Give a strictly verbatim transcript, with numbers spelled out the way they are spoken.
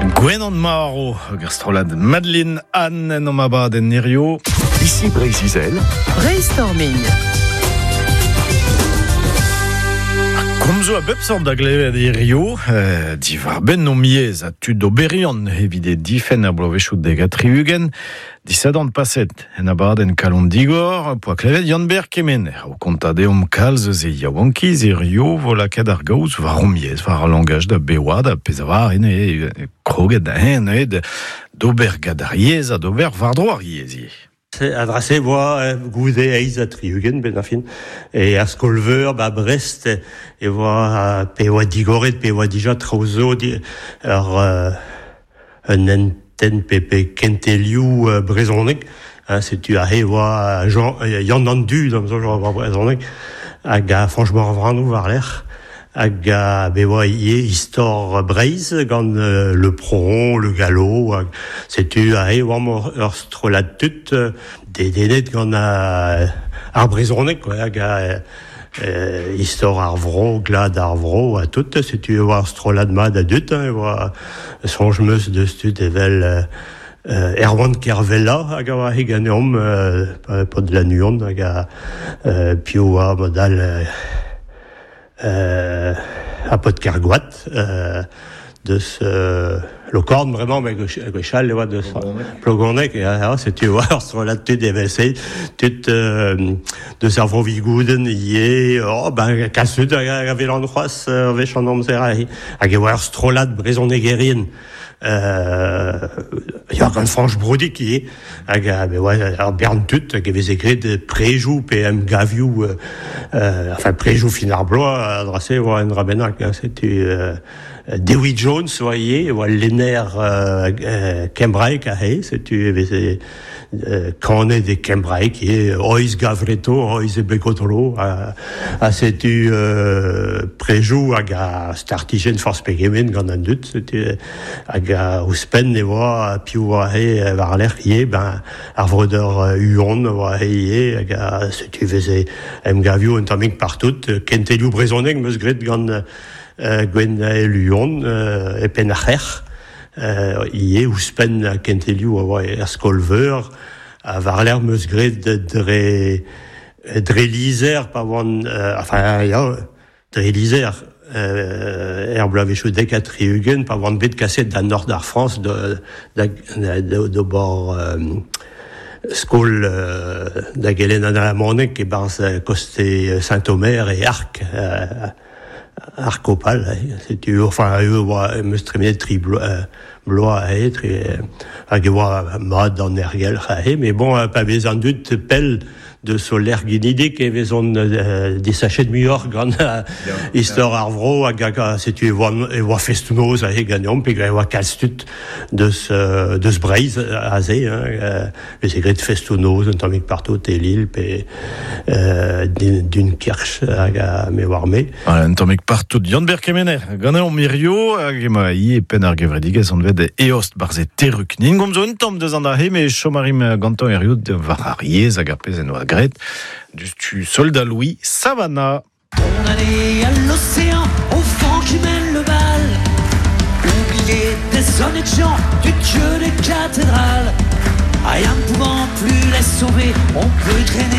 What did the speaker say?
Gwen an Maro, gastrolad Madeleine Anne en omabad en Nerio. Ici Brésil. Brainstorming. Komzo a bepsant da glevet e Rio, euh, di var ben no miez a tud oberion evide difen a blovechou deg a triugen, disadant paset en abad en kalon digor, poa klevet Janber kemen, au kontade om kalz e yawankiz e Rio volakad ar gaouz var o miez, var a langaj da bewad a pezavar en e kroget da hen e d'ober gadariez a d'ober vardroariez e. Adrase voa goude eiz a triugen ben a fin e ar skolveur ba Brest e voa pe voa digoret pe voa dija traozo ar uh, un enten pe pe kentelioù uh, brezhoneg hein, setu a he voa Yann an du d'am zo joa brezhoneg hag a franchement vranou var l'er hag a bevoa ie istor Breiz gant euh, le Pron, le Gallo hag, setu a he oam ur strolad tut euh, dedenet gant a ar brezhoneg hag a euh, istor ar vro, glad ar vro a tout, setu oa ur strolad mad a dut hein, oa sonj meus deus tut evel euh, Uh, Erwan Kervella hag a oa he ganeom uh, pod la nuon hag a uh, pio a modal uh, uh, a pod kergoat uh, deus uh, lo korn vraiment me gwechal e oa deus plogonek e a setu oa ur strolat tud evel se tut uh, deus ar vro vigouden ie oh ben kasut hag a velan c'hoaz uh, vech an amzer hag e oa ur strolat brezhoneg erien Euh, ya gant franch brodik ie hag a be oa ar bern tut hag e vez egret prejou pe em gavioù euh, euh, enfin prejou fin ar bloa a drase oa en rabennak hein, setu euh, Dewi Jones oa ie oa lenner euh, euh, Kembraek a he setu e vez euh, kanet e Kembraek ie oiz gavreto oiz e bekotolo a, a setu euh, prejou hag a startigen force pegemen gant an dut setu hag a ouspenn e oa piou oa he war l'er ie ben ar vrodeur uon oa he ie hag a setu vez e em gavioù un tammig partout kentelioù brezhoneg meus gret gant uh, gwen e luon uh, e pen ar c'her uh, ie ouspenn kentelioù oa er skolveur a war l'er meus gret dre dre lizer pa oan uh, enfin ya dre lizer Uh, er blavechou dek a triugen pa oan bet kaset da nord ar France de, de, de, de bord um, skol uh, da gelen an alamonek e barz uh, koste Saint-Omer e Arc uh, Arc Opal eh. Setu enfin eo oa meus tremenet tri blo, uh, bloa a he tri, uh, hag e oa mad an ergel a he mais bon uh, pa vez an dut pel de soler ginidik e vezon uh, disachet muior gant uh, istor ar vro hag a setu e oa, e oa festounoz a he ganeom pe e oa kalstut deus, uh, deus Breiz a ze hein, uh, vez e gret festounoz un tammig partout e Lille pe uh, d'un kirch hag a me war me ah, un tammig partout Janber kemener ganeom mirio hag ema ie pen ar gevredigez an ved eost barze teruk nin gomzo un tamm deus an da he me chomarim gantan erio var ar yez hag ar pezen oa gret du soldat Louis Savannah. On allait à l'océan, au vent qui mène le bal, oublier des honnêtes gens, du dieu des cathédrales. Rien ne pouvant plus les sauver, on peut traîner